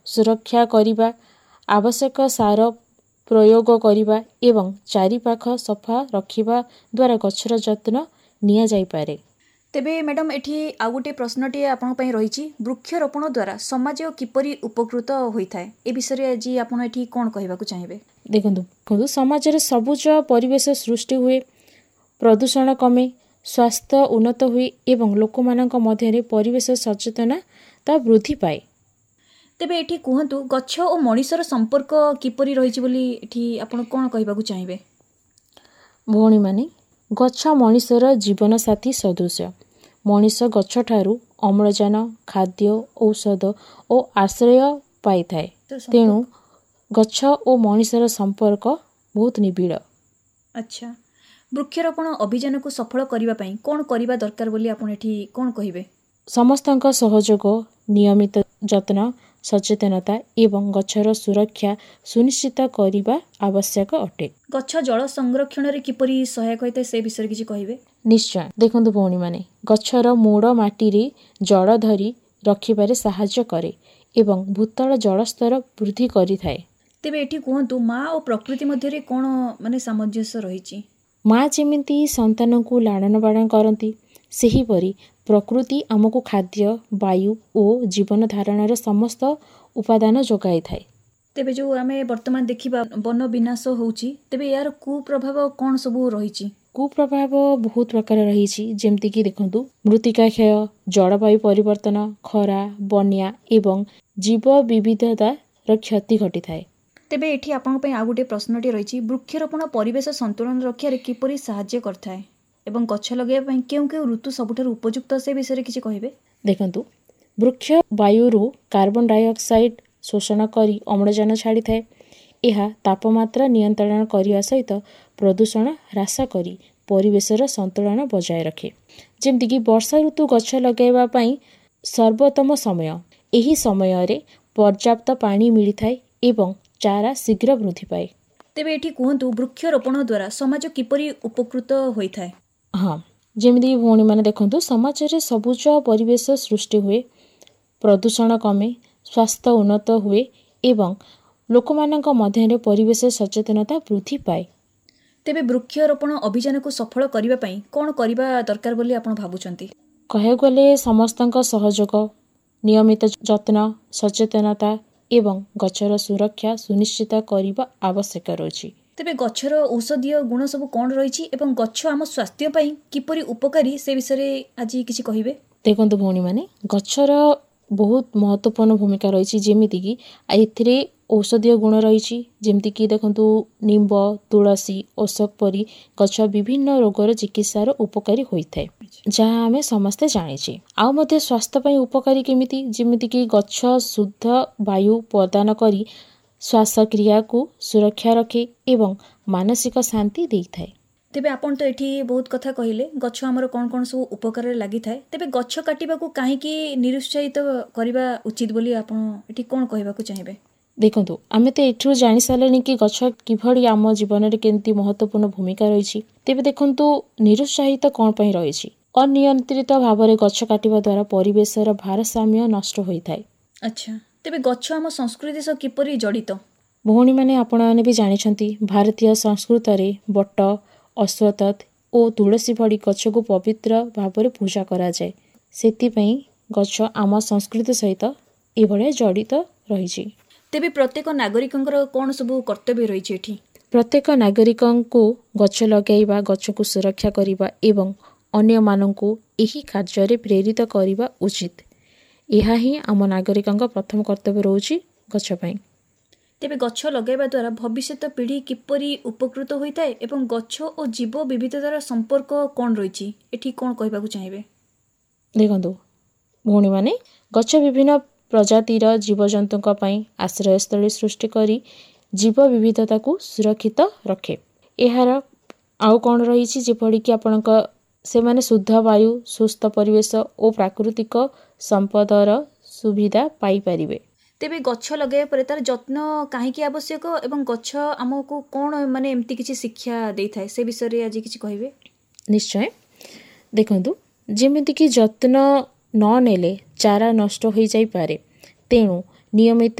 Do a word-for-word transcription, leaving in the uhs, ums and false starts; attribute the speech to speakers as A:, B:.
A: सुरक्षा करिबा, आवश्यक सार प्रयोग करिबा एवं चारिपाख सफा रखिबा द्वारा गछर जत्न निया जाई पारे।
B: तेबे मैडम एठी आ गोटे प्रश्नटी आपण पई रहिछि, वृक्षरोपण द्वारा समाज किपरि उपकृत होइथाय ए विषय आज आपण एठी कोन कहबाकू चाहिबे?
A: देखंतु देखंतु समाज रे सबुज परिवेश सृष्टि हुए, प्रदूषण कमे, स्वास्थ्य उन्नत हुए एवं लोकमानक मध्यरे परिवेश सचेतनता वृद्धि पाए।
B: तेबे एठी कुहंतु गछ और मनुष्यर संपर्क किपरि रहिछि बोली एठी आपण कोन कहबाकू चाहिबे?
A: भौणी माने गछ मनुष्यर जीवन साथी सदृश। मनुष्य गछ ठारू अम्लजान, खाद्य, औषध और आश्रय पाई थाए। तेणु गछ और मनुष्यर संपर्क बहुत निबिड़।
B: अच्छा, वृक्षरोपण अभियान को सफल करने पई कौन करबा दरकार बोली आपण एठी कौन कहिबे?
A: समस्तक सहयोग, नियमित जत्न, सचेतनता एवं गछर सुरक्षा सुनिश्चित करने आवश्यक अटे।
B: गछ जल संरक्षण रे किपरि सहायक होइते से विषय किछि कहिबे?
A: निश्चय। देखंतु भौणी माने गछर मूड़ माटी रे जल धरी रखिबारे सहायता करे एवं भूतल जलस्तर वृद्धि करि थाए।
B: तेबे एठी कुहंतु माँ और प्रकृति मध्यरे कोन माने सामंजस्य रहिछि?
A: माँ जेमिति संतान को लालन पालन करती, सेहीपरि प्रकृति आमको खाद्य, वायु और जीवन धारणर समस्त उपादान जोगाई थाए।
B: तेबे जो आमे वर्तमान देखिबा वन विनाश होउछि, तेबे यार कुप्रभाव कोन सबु रहिछि?
A: कुप्रभाव बहुत प्रकार रहिछि, जेमति कि देखंतु मृत्तिका क्षय, जलवायु परिवर्तन, खरा, बन्या एवं जीव विविधता र क्षति घटी थाए।
B: तेबे एठी आपण पई आ गोटे प्रश्नटी रहिछि, वृक्षरोपण परिवेश संतुलन रक्षारे किपरि सहाय्य करथाय एवं गछ लगाइबा पई केउ केउ ऋतु सबुठारु उपयुक्त से विषय किछि कहिबे?
A: देखंतु वृक्ष वायुरु कार्बन डाइऑक्साइड शोषण करी अम्लजान छाड़ी थाए। यह तापमात्रा नियंत्रण करने सहित प्रदूषण ह्रास करी परिवेशर संतुलन बजाय रखे। जेमति कि वर्षा ऋतु गछ लगाइबा पई सर्वोत्तम समय। एही समय रे पर्याप्त पानी मिली थाए एवं चारा शीघ्र वृद्धि पाए।
B: तेबे एठी कुहंतु वृक्षरोपण द्वारा समाज किपरि उपकृत होइथाय?
A: हाँ, जेमति भौणी माने देखंतु समाज रे सबुज परिवेश सृष्टि हुए, प्रदूषण कमे, स्वास्थ्य उन्नत हुए एवं लोकमानक मध्यरे परिवेश सचेतनता वृद्धि पाए।
B: तेबे वृक्षरोपण अभियान को सफल करने पई कोन करबा दरकार बोली आपण भाबुचंती?
A: कहय गले समस्तक सहयोग, नियमित जत्न, सचेतनता एवं गछर सुरक्षा सुनिश्चित करबा आवश्यक रहिछि।
B: तेबे गछर औषधीय गुण सब कोन रहिछि एवं गछ आम स्वास्थ्य पई किपरि उपकारी से विषय आज किछि कहिबे?
A: देखंतु भौणी माने गछर बहुत महत्वपूर्ण भूमिका रही, जेमिति कि एथिरे औषधीय गुण रही, जेमिति कि देखंतु निम्ब, तुलसी, अशोक परी गछ विभिन्न रोगर चिकित्सार उपकारी होइथाय, जहाँ आमे समस्ते जानिछे। आ मध्य स्वास्थ्य पई उपकारी केमिति, जेमिति कि गछ शुद्ध वायु प्रदान करी श्वासक्रिया को सुरक्षा रखे एवं मानसिक शांति देइथाय।
B: तेबे आपण तो एठी बहुत कथा कहिले, गछ हमर कोन कोन सब उपकार रे लागि थाए। तेबे गछ काटिबा को काहे कि निरुत्साहित करबा उचित बोली आपण एठी कोन कहबा को चाहिबे?
A: देखंतु आमे तो एठु जानि सालेनी कि गछ किभଳି आम जीवन रे केंति महत्वपूर्ण भूमिका रहिछि। तेबे देखंतु निरुत्साहित कोन पई रहिछि? अनियंत्रित भाव रे गछ काटिबा द्वारा परिवेशर भारसाम्य नष्ट होइथाय।
B: अच्छा, तेबे गछ आम संस्कृति सह किपरि जडित?
A: भौणी माने आपण माने भी जानिछंती, भारतीय संस्कृत रे बट, अश्वत्थ और तुलसी भड़ी गछ को पवित्र भाव में पूजा करा जाए। सेति पई गछ आम संस्कृति सहित एभळे जडित रहिछि।
B: तेबे प्रत्येक नागरिकंकर कोन सब कर्तव्य रहिछि एठी?
A: प्रत्येक नागरिकंको गछ लगाइबा, गछ को सुरक्षा करिबा एवं अन्य मानंको एही कार्य रे प्रेरित करिबा उचित। एहा ही आम नागरिकंक प्रथम कर्तव्य रहुछि गछ पई।
B: तेबे गछ लगाइबा द्वारा भविष्यत पीढ़ी किपरि उपकृत होइताय एवं गछ और जीव विविधतार संपर्क कोन रहिछि एठी कोन कहबाकू चाहिबे?
A: देखंतु भौणी माने गछ विभिन्न प्रजातिर जीवजंतुक पई आश्रयस्थली सृष्टि करी जीव विविधता को सुरक्षित रखे। एहार आउ कोन रहिछि जेपरि कि आपणक से माने शुद्ध वायु, सुस्थ परिवेश और प्राकृतिक संपदर सुविधा पाई परिबे।
B: तेबे गछ लगाइबा परे तार जत्न काहेकि आवश्यक एवं गछ हमको कोन माने एम्ति किछि शिक्षा देइथाय से विषय रे आज किछि कहिबे?
A: निश्चय। देखंतु जेमिति कि जत्न न नेले चारा नष्ट होई जाई पारे, तेणु नियमित